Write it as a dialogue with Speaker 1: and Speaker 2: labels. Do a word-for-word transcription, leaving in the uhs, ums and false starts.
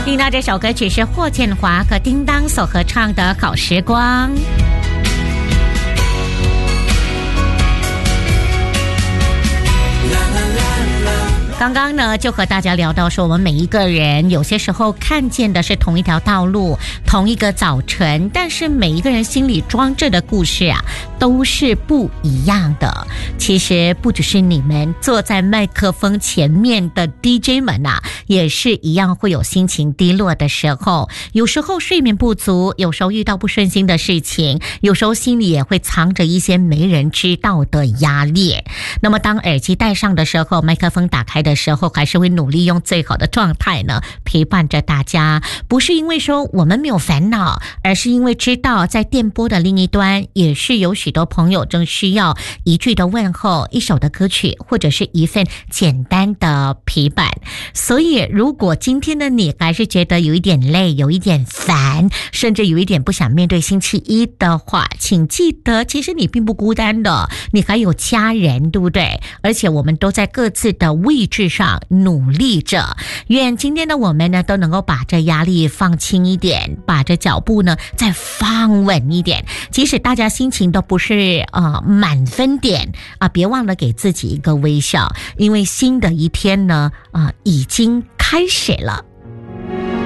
Speaker 1: 听到这首歌曲是霍建华和叮当所合唱的《好时光》。刚刚呢就和大家聊到说，我们每一个人有些时候看见的是同一条道路，同一个早晨，但是每一个人心里装着的故事啊都是不一样的。其实不只是你们坐在麦克风前面的 D J 们啊，也是一样会有心情低落的时候，有时候睡眠不足，有时候遇到不顺心的事情，有时候心里也会藏着一些没人知道的压力。那么当耳机戴上的时候，麦克风打开的时候，还是会努力用最好的状态呢陪伴着大家。不是因为说我们没有烦恼，而是因为知道在电波的另一端也是有许多朋友正需要一句的问候，一首的歌曲，或者是一份简单的陪伴。所以如果今天的你还是觉得有一点累，有一点烦，甚至有一点不想面对星期一的话，请记得其实你并不孤单的，你还有家人，对不对？而且我们都在各自的位置上努力着。愿今天的我们呢都能够把这压力放轻一点，把这脚步呢再放稳一点。即使大家心情都不是呃满分点啊，别忘了给自己一个微笑，因为新的一天呢啊、呃、已经开始了。